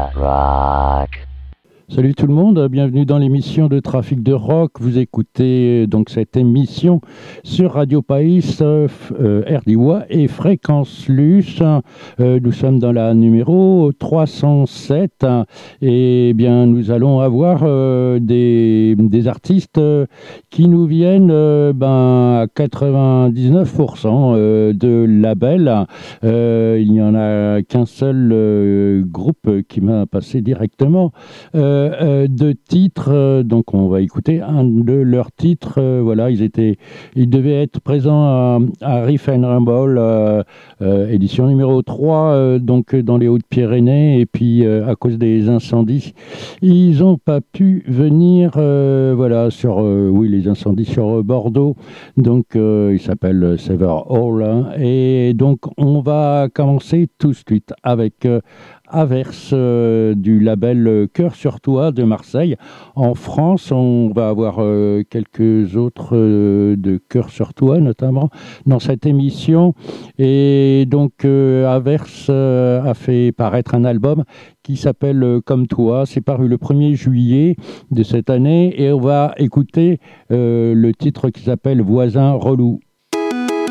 rock. Salut tout le monde, bienvenue dans l'émission de Trafic de Rock. Vous écoutez donc cette émission sur Radio Païs, RDOA et Fréquence Luce. Nous sommes dans la numéro 307 et bien nous allons avoir des artistes qui nous viennent à 99% de labels. Il n'y en a qu'un seul groupe qui m'a passé directement. De titres, donc on va écouter un de leurs titres. Voilà, ils devaient être présents à Riff and Rumble, édition numéro 3, donc dans les Hautes-Pyrénées, et puis à cause des incendies, ils n'ont pas pu venir. Voilà, les incendies sur Bordeaux. Donc il s'appelle Sever All, et donc on va commencer tout de suite avec Averse du label Cœur sur Toi de Marseille. En France, on va avoir quelques autres de Cœur sur Toi, notamment dans cette émission. Et donc, Averse a fait paraître un album qui s'appelle Comme Toi. C'est paru le 1er juillet de cette année et on va écouter le titre qui s'appelle Voisin relou.